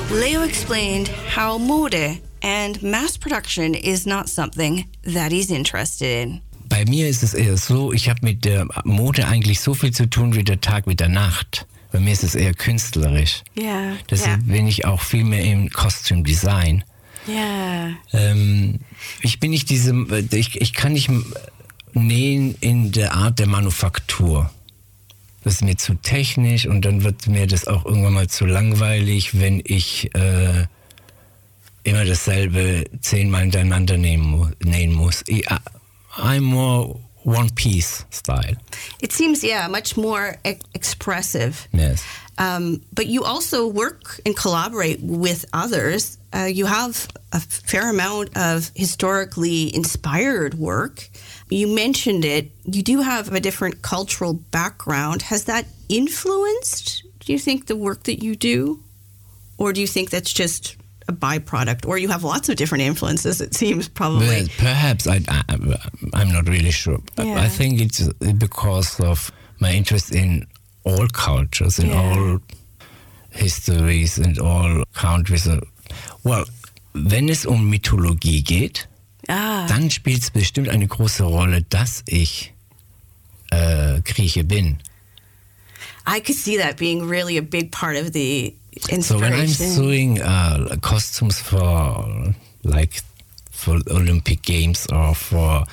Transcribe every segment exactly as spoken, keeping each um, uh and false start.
Leo explained how Mode and mass production is not something that he's interested in. Bei mir ist es eher so, ich habe mit der Mode eigentlich so viel zu tun wie der Tag mit der Nacht. Bei mir ist es eher künstlerisch. Yeah. Deshalb yeah. bin ich auch viel mehr im Costume Design. Yeah. Ähm, ich bin nicht diese, ich, ich kann nicht nähen in der Art der Manufaktur. Das ist mir zu technisch und dann wird mir das auch irgendwann mal zu langweilig, wenn ich äh, immer dasselbe zehnmal hintereinander nähen, nähen muss. Ich, I'm more one-piece style. It seems, yeah, much more e- expressive. Yes. Um, but you also work and collaborate with others. Uh, you have a fair amount of historically inspired work. You mentioned it. You do have a different cultural background. Has that influenced, do you think, the work that you do? Or do you think that's just a byproduct? Or you have lots of different influences, it seems, probably. Well, perhaps. I, I, I'm not really sure. Yeah. I think it's because of my interest in all cultures, in Yeah. all histories and all countries. Well, wenn es um Mythologie geht, Ah. dann spielt es bestimmt eine große Rolle, dass ich äh, Grieche bin. I could see that being really a big part of the inspiration. So when I'm sewing uh, costumes for, like, for Olympic Games or for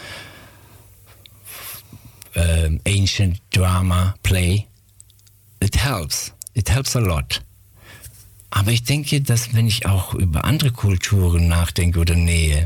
um, ancient drama play, it helps. It helps a lot. Aber ich denke, dass wenn ich auch über andere Kulturen nachdenke oder nähe,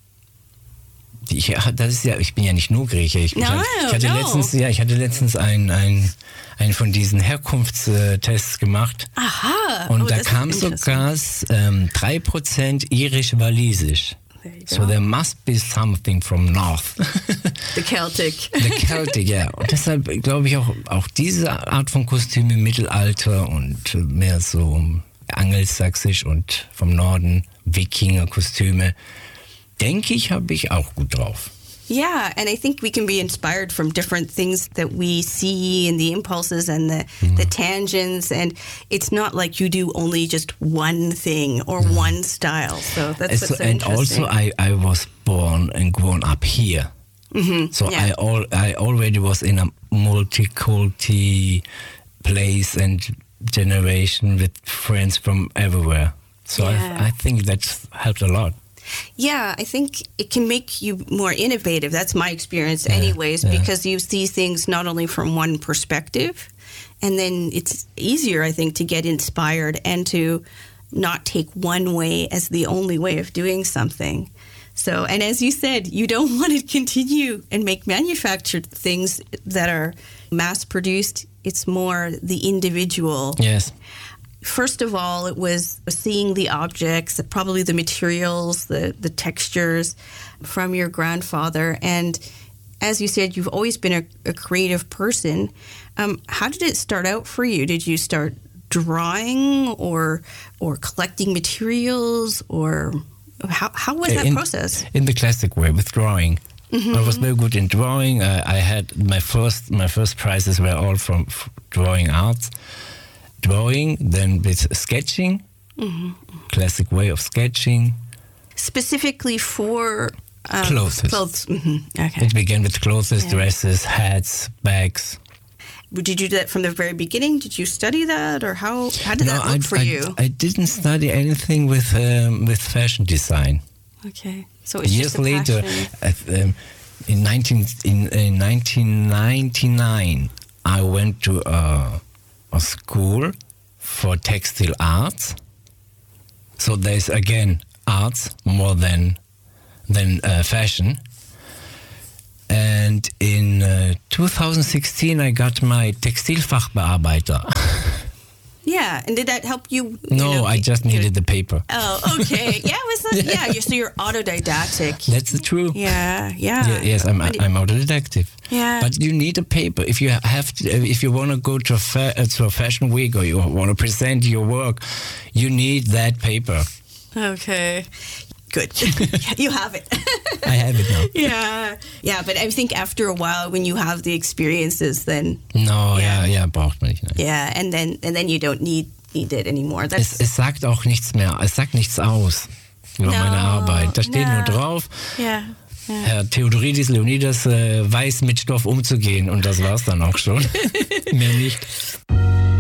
die ich, das ist ja, ich bin ja nicht nur Grieche. Ich, No, ich, ich hatte no. letztens, ja, ich hatte letztens einen ein, ein von diesen Herkunftstests gemacht. Aha. Und Oh, da das kam ist sogar ähm, drei Prozent irisch-walisisch. There you So go. there must be something from north. The Celtic. The Celtic, ja. Und deshalb glaube ich auch, auch diese Art von Kostüm im Mittelalter und mehr so angelsächsisch und vom Norden Wikinger-Kostüme, denke ich, habe ich auch gut drauf. Yeah, and I think we can be inspired from different things that we see and the impulses and the, the tangents. And it's not like you do only just one thing or one style. So that's So, what's so and interesting. also I, I was born and grown up here. Mhm, So yeah. I all I already was in a multi-culti place and generation with friends from everywhere. So Yeah. I, I think that's helped a lot. Yeah, I think it can make you more innovative. That's my experience, Yeah, anyways, yeah. because you see things not only from one perspective, and then it's easier, I think, to get inspired and to not take one way as the only way of doing something. So, and as you said, you don't want to continue and make manufactured things that are mass produced. It's more the individual. Yes. First of all, it was seeing the objects, probably the materials, the, the textures from your grandfather. And as you said, you've always been a, a creative person. Um, how did it start out for you? Did you start drawing or or collecting materials, or how how was that in, process? In the classic way, with drawing. Mm-hmm. I was very good in drawing. Uh, I had my first my first prizes were all from f- drawing arts. Drawing, then with sketching, Mm-hmm. classic way of sketching. Specifically for um, Clothes. Clothes. Mhm. Okay. It began with clothes, Yeah. dresses, hats, bags. Did you do that from the very beginning? Did you study that, or how how did that look I, for I, you? I didn't study anything with um, with fashion design. Okay, so it's Years just a later, passion. at, um, in nineteen in, in nineteen ninety-nine, I went to a, a school for textile arts. So there's again arts more than than uh, fashion. And in uh, twenty sixteen, I got my Textilfachbearbeiter. Yeah, and did that help you? you No, know, I get- just get- needed the paper. Oh, okay. Yeah, was that, yeah. You're, so you're autodidactic. That's the truth. Yeah, yeah. Yeah, yes, I'm But- I'm autodidactic. Yeah. But you need a paper if you have to, if you want to go to a fa- uh, to a fashion week or you want to present your work, you need that paper. Okay. Good. You have it. I have it now. Yeah, yeah. But I think after a while, when you have the experiences, then No, Yeah. ja, ja, braucht man nicht. Nein. yeah, and then and then you don't need need it anymore. Es, es sagt auch nichts mehr, es sagt nichts aus über no, meine Arbeit. Da steht no. nur drauf, yeah, yeah. Herr Theodoridis Leonidas äh, weiß mit Stoff umzugehen und das war's dann auch schon. Mehr nicht.